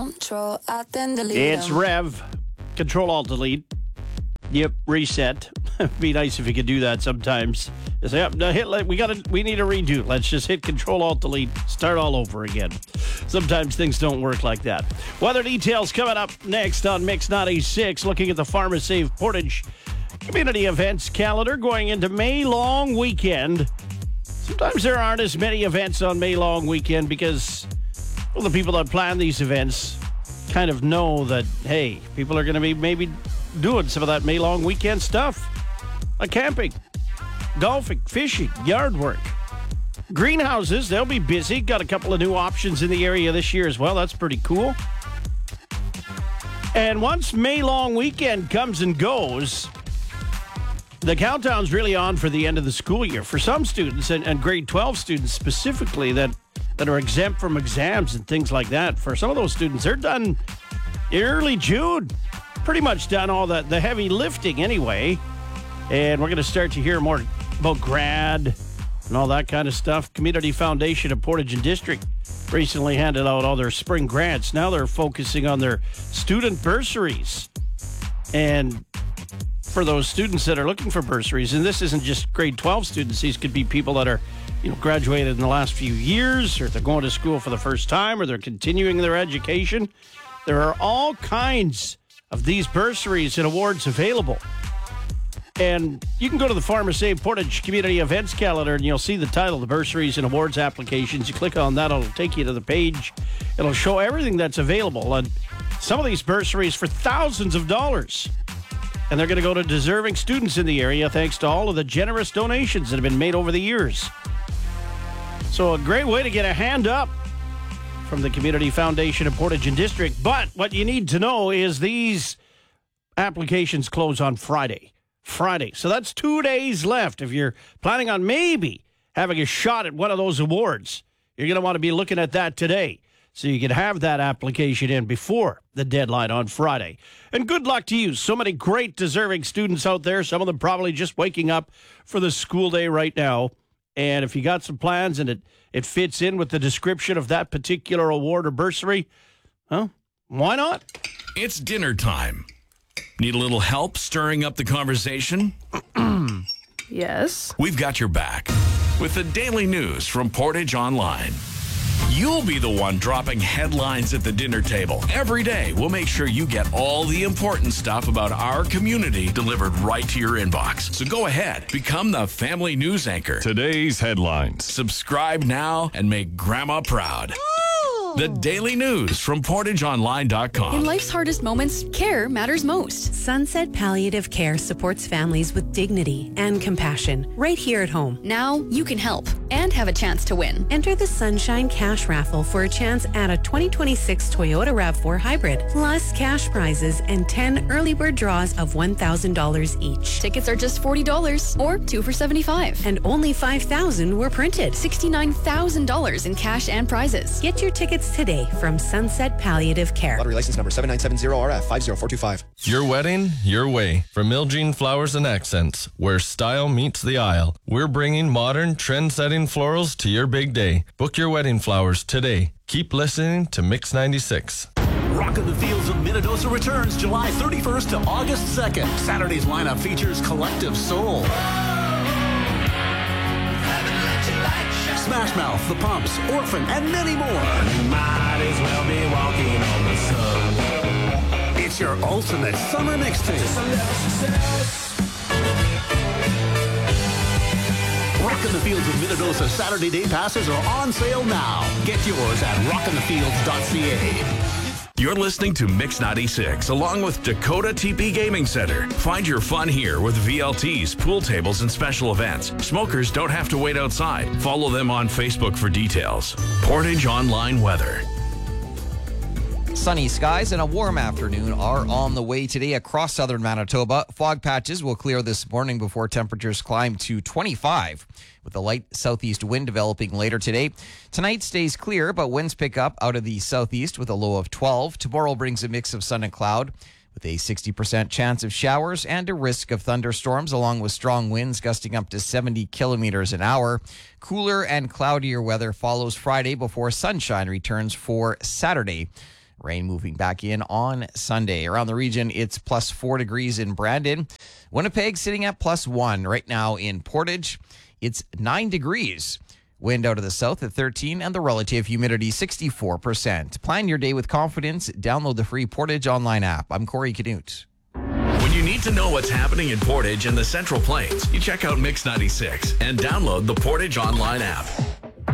Control, Alt, then delete. It's Rev. Control, Alt, delete. Yep, reset. It'd be nice if you could do that sometimes. Just, yep, we need a redo. Let's just hit Control, Alt, delete. Start all over again. Sometimes things don't work like that. Weather details coming up next on Mix 96. Looking at the Farmers Save Portage community events calendar going into May long weekend. Sometimes there aren't as many events on May long weekend because the people that plan these events kind of know that, hey, people are going to be maybe doing some of that May long weekend stuff, like camping, golfing, fishing, yard work. Greenhouses, they'll be busy. Got a couple of new options in the area this year as well. That's pretty cool. And once May long weekend comes and goes, the countdown's really on for the end of the school year. For some students, and grade 12 students specifically, that are exempt from exams and things like that, for some of those students, they're done in early June. Pretty much done all the heavy lifting anyway. And we're going to start to hear more about grad and all that kind of stuff. Community Foundation of Portage and District recently handed out all their spring grants. Now they're focusing on their student bursaries. And for those students that are looking for bursaries, and this isn't just grade 12 students, these could be people that are, graduated in the last few years, or they're going to school for the first time, or they're continuing their education. There are all kinds of these bursaries and awards available. And you can go to the Farmers Save Portage Community Events Calendar, and you'll see the title, the Bursaries and Awards Applications. You click on that, it'll take you to the page. It'll show everything that's available. And some of these bursaries for thousands of dollars. And they're going to go to deserving students in the area thanks to all of the generous donations that have been made over the years. So a great way to get a hand up from the Community Foundation of Portage and District. But what you need to know is these applications close on Friday. So that's 2 days left. If you're planning on maybe having a shot at one of those awards, you're going to want to be looking at that today, so you can have that application in before the deadline on Friday. And good luck to you. So many great deserving students out there. Some of them probably just waking up for the school day right now. And if you got some plans and it fits in with the description of that particular award or bursary, well, why not? It's dinner time. Need a little help stirring up the conversation? Yes. We've got your back with the daily news from Portage Online. You'll be the one dropping headlines at the dinner table. Every day, we'll make sure you get all the important stuff about our community delivered right to your inbox. So go ahead, become the family news anchor. Today's headlines. Subscribe now and make Grandma proud. The daily news from PortageOnline.com. In life's hardest moments, care matters most. Sunset Palliative Care supports families with dignity and compassion right here at home. Now you can help and have a chance to win. Enter the Sunshine Cash Raffle for a chance at a 2026 Toyota RAV4 Hybrid, plus cash prizes and 10 early bird draws of $1,000 each. Tickets are just $40 or 2 for $75. And only 5,000 were printed. $69,000 in cash and prizes. Get your tickets today from Sunset Palliative Care. Lottery license number 7970RF 50425. Your wedding, your way. From Miljean Flowers and Accents, where style meets the aisle. We're bringing modern, trend-setting florals to your big day. Book your wedding flowers today. Keep listening to Mix 96. Rock in the Fields of Minnedosa returns July 31st to August 2nd. Saturday's lineup features Collective Soul, Smash Mouth, The Pumps, Orphan, and many more. You might as well be walking on the sun. It's your ultimate summer mixtape. Rock in the Fields of Minnedosa Saturday day passes are on sale now. Get yours at rockinthefields.ca. You're listening to Mix 96, along with Dakota TP Gaming Center. Find your fun here with VLTs, pool tables, and special events. Smokers don't have to wait outside. Follow them on Facebook for details. Portage Online Weather. Sunny skies and a warm afternoon are on the way today across southern Manitoba. Fog patches will clear this morning before temperatures climb to 25, with a light southeast wind developing later today. Tonight stays clear, but winds pick up out of the southeast with a low of 12. Tomorrow brings a mix of sun and cloud, with a 60% chance of showers and a risk of thunderstorms, along with strong winds gusting up to 70 kilometers an hour. Cooler and cloudier weather follows Friday before sunshine returns for Saturday. Rain moving back in on Sunday. Around the region, it's plus 4 degrees in Brandon. Winnipeg sitting at plus 1. Right now in Portage, it's 9 degrees. Wind out of the south at 13 and the relative humidity 64%. Plan your day with confidence. Download the free Portage online app. I'm Corey Canute. When you need to know what's happening in Portage and the Central Plains, you check out Mix 96 and download the Portage online app.